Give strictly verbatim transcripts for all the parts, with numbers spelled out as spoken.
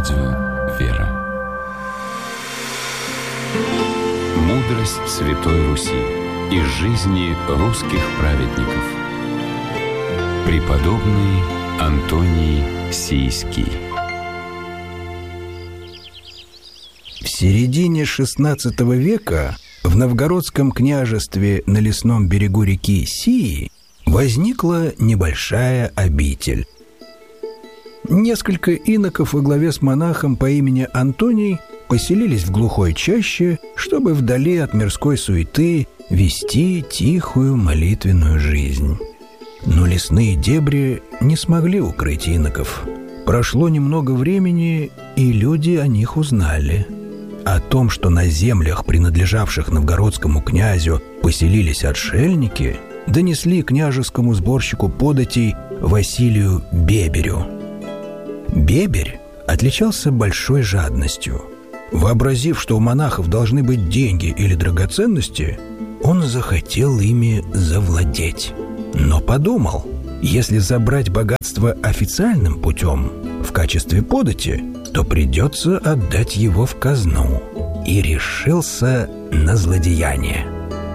Радио «Вера». Мудрость Святой Руси из жизни русских праведников. Преподобный Антоний Сийский. В середине шестнадцатого века в Новгородском княжестве на лесном берегу реки Сии возникла небольшая обитель. Несколько иноков во главе с монахом по имени Антоний поселились в глухой чаще, чтобы вдали от мирской суеты вести тихую молитвенную жизнь. Но лесные дебри не смогли укрыть иноков. Прошло немного времени, и люди о них узнали. О том, что на землях, принадлежавших новгородскому князю, поселились отшельники, донесли княжескому сборщику податей Василию Беберю. Беберь отличался большой жадностью. Вообразив, что у монахов должны быть деньги или драгоценности, он захотел ими завладеть. Но подумал, если забрать богатство официальным путем, в качестве подати, то придется отдать его в казну, и решился на злодеяние.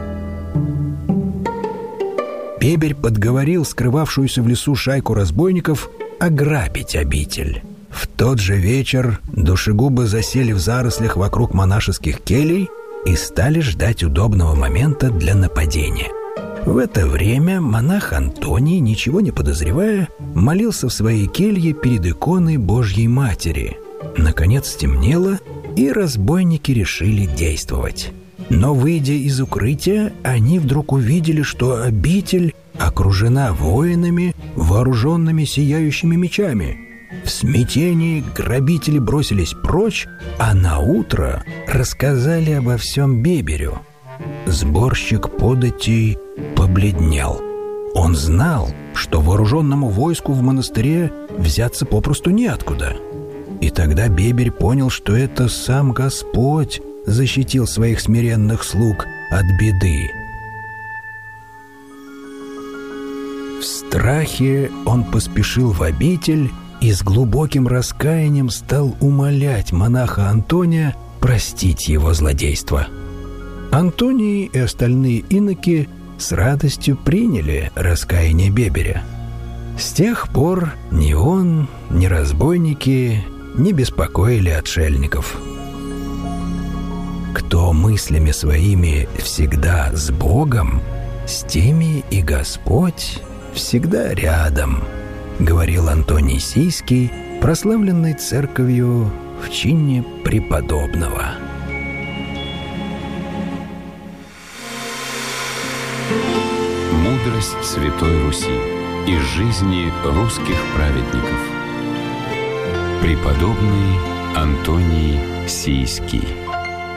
Беберь подговорил скрывавшуюся в лесу шайку разбойников ограбить обитель. В тот же вечер душегубы засели в зарослях вокруг монашеских келей и стали ждать удобного момента для нападения. В это время монах Антоний, ничего не подозревая, молился в своей келье перед иконой Божьей Матери. Наконец стемнело, и разбойники решили действовать. Но, выйдя из укрытия, они вдруг увидели, что обитель окружена воинами, вооруженными сияющими мечами. В смятении грабители бросились прочь, а наутро рассказали обо всем Беберю. Сборщик податей побледнел. Он знал, что вооруженному войску в монастыре взяться попросту неоткуда. И тогда Беберь понял, что это сам Господь защитил своих смиренных слуг от беды. В страхе он поспешил в обитель и с глубоким раскаянием стал умолять монаха Антония простить его злодейство. Антоний и остальные иноки с радостью приняли раскаяние Беберя. С тех пор ни он, ни разбойники не беспокоили отшельников. Кто мыслями своими всегда с Богом, с теми и Господь всегда рядом, говорил Антоний Сийский, прославленный церковью в чине преподобного. Мудрость Святой Руси из жизни русских праведников. Преподобный Антоний Сийский.